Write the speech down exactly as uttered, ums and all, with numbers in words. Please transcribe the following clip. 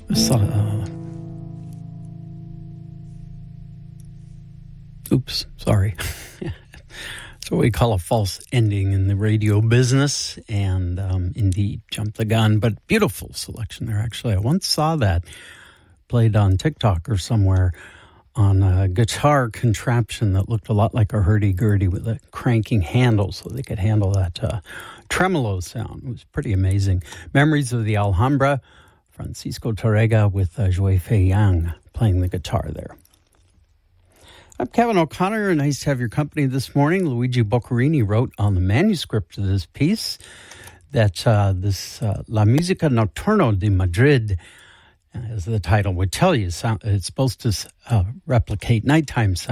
So, uh, oops, sorry. That's what we call a false ending in the radio business, and um, indeed, jumped the gun. But beautiful selection there, actually. I once saw that played on TikTok or somewhere on a guitar contraption that looked a lot like a hurdy-gurdy with a cranking handle so they could handle that uh, tremolo sound. It was pretty amazing. Memories of the Alhambra, Francisco Tárrega with uh, Joey Fei-Yang playing the guitar there. I'm Kevin O'Connor. Nice to have your company this morning. Luigi Boccherini wrote on the manuscript of this piece that uh, this uh, La Musica Nocturno de Madrid, as the title would tell you, it's supposed to uh, replicate nighttime sound.